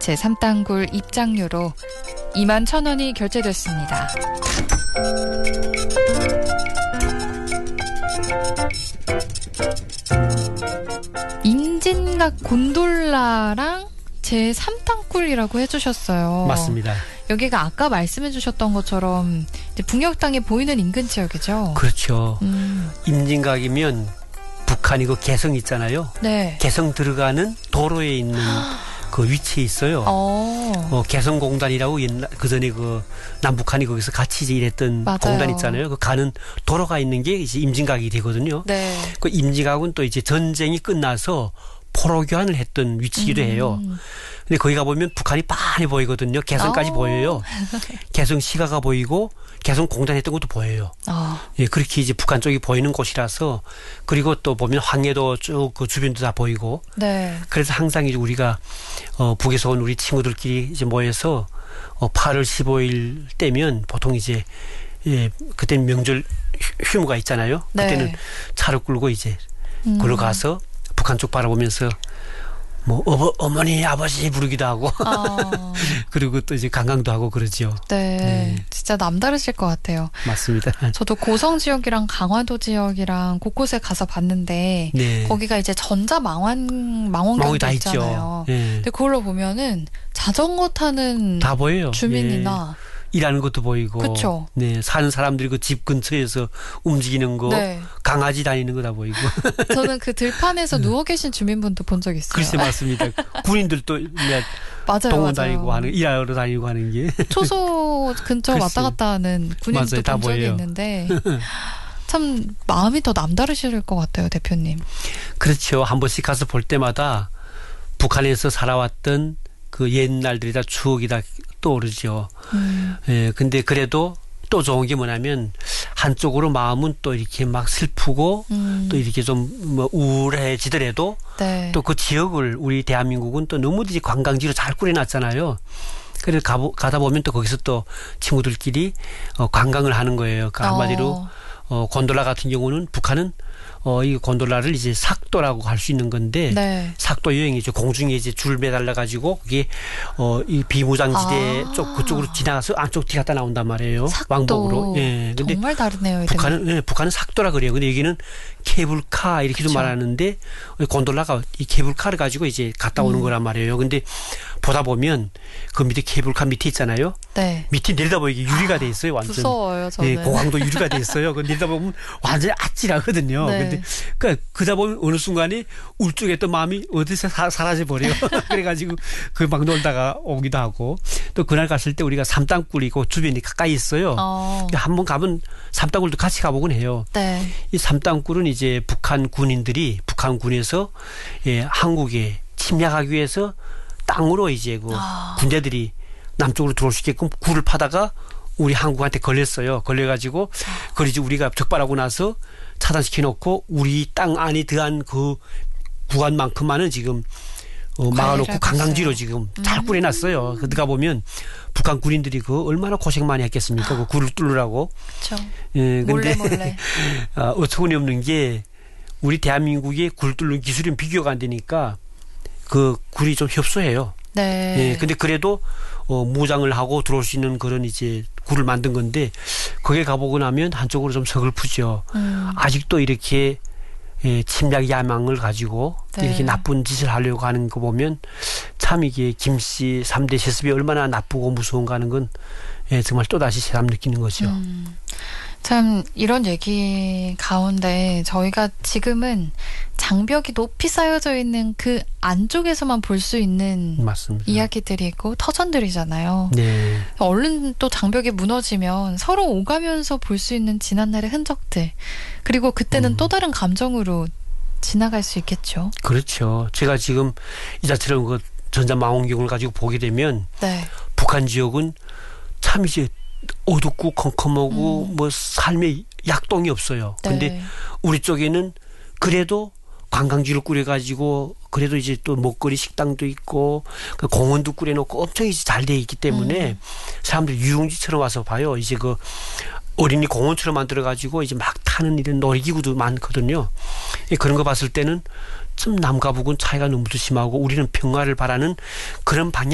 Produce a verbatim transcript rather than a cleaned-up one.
제삼 단굴 입장료로 이만 천 원이 결제됐습니다. 임진각 곤돌라랑 제삼 단굴이라고 해주셨어요. 맞습니다. 여기가 아까 말씀해 주셨던 것처럼 이제 북녘땅이 보이는 인근 지역이죠? 그렇죠. 음. 임진각이면 북한이 그 개성 있잖아요. 네. 개성 들어가는 도로에 있는 그 위치에 있어요. 어. 어, 개성공단이라고 옛날 그 전에 그 남북한이 거기서 같이 이제 일했던 맞아요. 공단 있잖아요. 그 가는 도로가 있는 게 이제 임진각이 되거든요. 네. 그 임진각은 또 이제 전쟁이 끝나서 포로 교환을 했던 위치이기도 해요. 음. 근데 거기 가보면 북한이 빤히 보이거든요. 개성까지 오. 보여요. 개성 시가가 보이고 개성 공단 했던 것도 보여요. 어. 예, 그렇게 이제 북한 쪽이 보이는 곳이라서 그리고 또 보면 황해도 쭉 그 주변도 다 보이고. 네. 그래서 항상 이제 우리가 어, 북에서 온 우리 친구들끼리 이제 모여서 어, 팔월 십오일 때면 보통 이제 예, 그때는 명절 휴, 휴무가 있잖아요. 그때는 네. 차를 끌고 이제 음. 걸어 가서 북한 쪽 바라보면서 뭐 어버, 어머니 아버지 부르기도 하고 어. 그리고 또 이제 관광도 하고 그러죠. 네. 네. 진짜 남다르실 것 같아요. 맞습니다. 저도 고성 지역이랑 강화도 지역이랑 곳곳에 가서 봤는데 네. 거기가 이제 전자 망원 망원이 망원경도 다 있잖아요. 있죠. 예. 근데 그걸로 보면은 자전거 타는 다 보여요. 주민이나 예. 일하는 것도 보이고, 그쵸. 네 사는 사람들이 그 집 근처에서 움직이는 거, 네. 강아지 다니는 거 다 보이고. 저는 그 들판에서 누워 계신 주민분도 본 적 있어요. 글쎄 맞습니다. 군인들도 맞아요, 동원 맞아요. 다니고 하는 일하러 다니고 하는 게. 초소 근처 글쎄. 왔다 갔다 하는 군인도 맞아요, 다 본 적이 보여요. 있는데 참 마음이 더 남다르실 것 같아요, 대표님. 그렇죠. 한 번씩 가서 볼 때마다 북한에서 살아왔던 그 옛날들이 다 추억이 다 떠오르죠. 음. 예, 근데 그래도 또 좋은 게 뭐냐면 한쪽으로 마음은 또 이렇게 막 슬프고 음. 또 이렇게 좀 뭐 우울해지더라도 네. 또 그 지역을 우리 대한민국은 또 너무든지 관광지로 잘 꾸려놨잖아요. 그래서 가, 가다 보면 또 거기서 또 친구들끼리 어, 관광을 하는 거예요. 그 한마디로 어. 어, 곤돌라 같은 경우는 북한은 어, 이 곤돌라를 이제 삭도라고 할 수 있는 건데 네. 삭도 여행이죠. 공중에 이제 줄 매달려 가지고 그게 어, 이 비무장지대 아. 쪽 그쪽으로 지나가서 안쪽 뒤 갔다 나온단 말이에요. 삭도. 왕복으로. 예. 근데 정말 다르네요. 북한은 예, 북한은 삭도라 그래요. 근데 여기는 케이블카 이렇게도 그쵸. 말하는데 곤돌라가 이 케이블카를 가지고 이제 갔다 오는 음. 거란 말이에요. 근데 보다 보면 그 밑에 케이블카 밑에 있잖아요. 네. 밑에 내려다보기 유리가 돼 있어요. 완전. 무서워요, 저는. 예, 공항도 유리가 돼 있어요. 그 내려다보면 완전히 아찔하거든요. 네. 근데 그 그러다 보면 어느 순간에 울적했던 마음이 어디서 사, 사라져 버려요. 그래가지고 그 막 놀다가 오기도 하고 또 그날 갔을 때 우리가 삼땅굴이고 주변이 가까이 있어요. 어. 한번 가면 삼땅굴도 같이 가보곤 해요. 네. 이 삼땅굴은 이제 북한 군인들이 북한 군에서 예, 한국에 침략하기 위해서 땅으로 이제 그 아. 군대들이 남쪽으로 들어올 수 있게끔 굴을 파다가 우리 한국한테 걸렸어요. 걸려가지고 그걸 이제 우리가 적발하고 나서 차단시켜 놓고 우리 땅 안에 들어간 그 구간만큼만은 지금 어, 막아놓고 관광지로 지금 잘 음. 꾸려놨어요. 그러다 보면 북한 군인들이 그 얼마나 고생 많이 했겠습니까? 그 굴을 뚫으라고. 그렇죠. 예, 몰래 근데 몰래. 아, 어처구니 없는 게 우리 대한민국의 굴 뚫는 기술은 비교가 안 되니까 그 굴이 좀 협소해요. 네. 예, 근데 그래도 어, 무장을 하고 들어올 수 있는 그런 이제 굴을 만든 건데 거기에 가보고 나면 한쪽으로 좀 서글프죠. 음. 아직도 이렇게 예, 침략 야망을 가지고 네. 이렇게 나쁜 짓을 하려고 하는 거 보면 참 이게 김씨 삼 대 세습이 얼마나 나쁘고 무서운가 하는 건 예, 정말 또다시 새삼 느끼는 거죠. 음. 참 이런 얘기 가운데 저희가 지금은 장벽이 높이 쌓여져 있는 그 안쪽에서만 볼 수 있는 맞습니다. 이야기들이 있고 터전들이잖아요. 네. 얼른 또 장벽이 무너지면 서로 오가면서 볼 수 있는 지난날의 흔적들 그리고 그때는 음. 또 다른 감정으로 지나갈 수 있겠죠. 그렇죠. 제가 지금 이자처럼 그 전자망원경을 가지고 보게 되면 네. 북한 지역은 참 이제 어둡고 컴컴하고 음. 뭐 삶의 약동이 없어요. 네. 근데 우리 쪽에는 그래도 관광지를 꾸려가지고 그래도 이제 또 먹거리 식당도 있고 그 공원도 꾸려놓고 엄청 이제 잘 돼 있기 때문에 음. 사람들이 유흥지처럼 와서 봐요. 이제 그 어린이 공원처럼 만들어가지고 이제 막 타는 이런 놀이기구도 많거든요. 그런 거 봤을 때는 좀 남과 북은 차이가 너무도 심하고 우리는 평화를 바라는 그런 방향